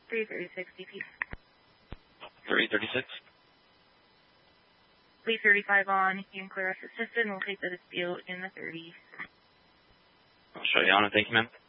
336 DP. 336. Lead 35 on. You can clear us assisted, and we'll take the dispute in the 30s. I'll show you on it. Thank you, ma'am.